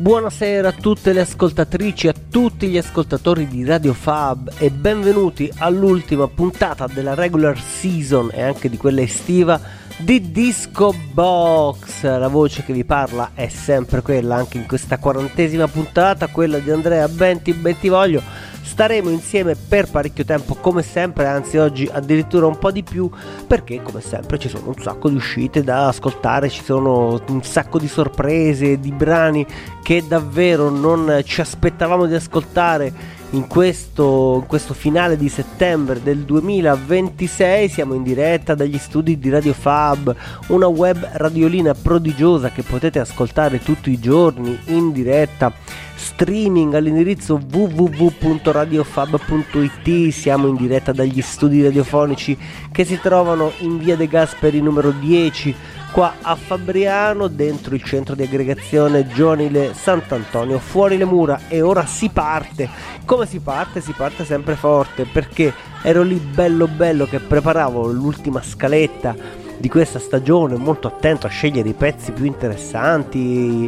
Buonasera a tutte le ascoltatrici, a tutti gli ascoltatori di Radio Fab e benvenuti all'ultima puntata della regular season e anche di quella estiva di Disco Box. La voce che vi parla è sempre quella, anche in questa 40ª puntata, quella di Andrea Bentivoglio. Staremo insieme per parecchio tempo come sempre, anzi oggi addirittura un po' di più, perché come sempre ci sono un sacco di uscite da ascoltare, ci sono un sacco di sorprese, di brani che davvero non ci aspettavamo di ascoltare in questo finale di settembre del 2026. Siamo in diretta dagli studi di Radio Fab, una web radiolina prodigiosa che potete ascoltare tutti i giorni in diretta streaming all'indirizzo www.radiofab.it. Siamo in diretta dagli studi radiofonici che si trovano in via De Gasperi numero 10 qua a Fabriano, dentro il centro di aggregazione giovanile Sant'Antonio, fuori le mura. E ora si parte. Come si parte? Si parte sempre forte, perché ero lì bello che preparavo l'ultima scaletta di questa stagione, molto attento a scegliere i pezzi più interessanti,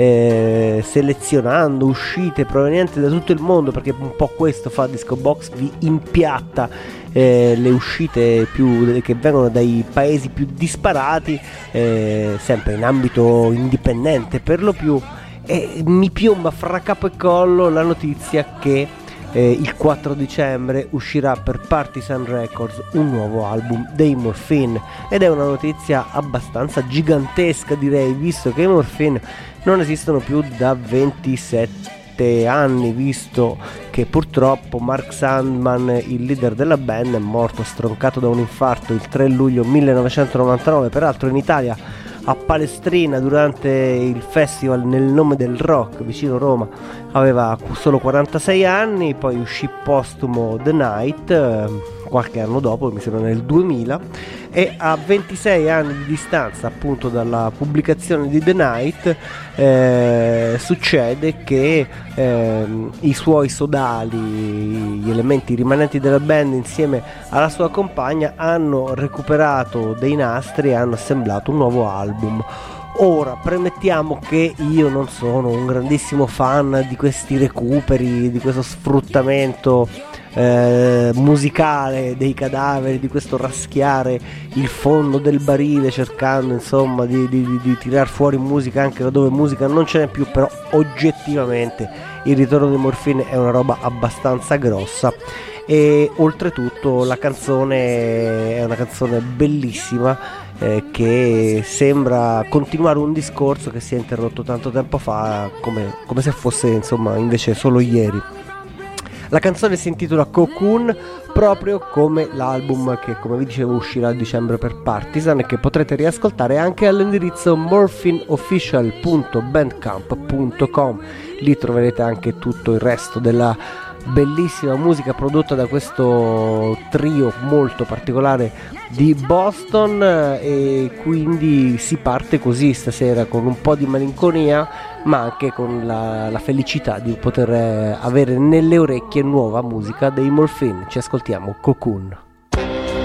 selezionando uscite provenienti da tutto il mondo, perché un po' questo fa Disco Box, vi impiatta le uscite che vengono dai paesi più disparati, sempre in ambito indipendente per lo più. E mi piomba fra capo e collo la notizia che il 4 dicembre uscirà per Partisan Records un nuovo album dei Morphine, ed è una notizia abbastanza gigantesca, direi, visto che i Morphine non esistono più da 27 anni, visto che purtroppo Mark Sandman, il leader della band, è morto stroncato da un infarto il 3 luglio 1999, peraltro in Italia a Palestrina durante il festival Nel nome del rock vicino Roma. Aveva solo 46 anni, poi uscì postumo The Night qualche anno dopo, mi sembra nel 2000, e a 26 anni di distanza appunto dalla pubblicazione di The Night succede che i suoi sodali, gli elementi rimanenti della band insieme alla sua compagna, hanno recuperato dei nastri e hanno assemblato un nuovo album. Ora, premettiamo che io non sono un grandissimo fan di questi recuperi, di questo sfruttamento musicale dei cadaveri, di questo raschiare il fondo del barile cercando insomma di tirar fuori musica anche laddove musica non ce n'è più, però oggettivamente il ritorno dei Morphine è una roba abbastanza grossa. E oltretutto la canzone è una canzone bellissima, che sembra continuare un discorso che si è interrotto tanto tempo fa, come se fosse insomma invece solo ieri. La canzone si intitola Cocoon, proprio come l'album che, come vi dicevo, uscirà a dicembre per Partisan e che potrete riascoltare anche all'indirizzo morphineofficial.bandcamp.com. Lì troverete anche tutto il resto della bellissima musica prodotta da questo trio molto particolare di Boston, e quindi si parte così stasera, con un po' di malinconia ma anche con la felicità di poter avere nelle orecchie nuova musica dei Morphine. Ci ascoltiamo Cocoon.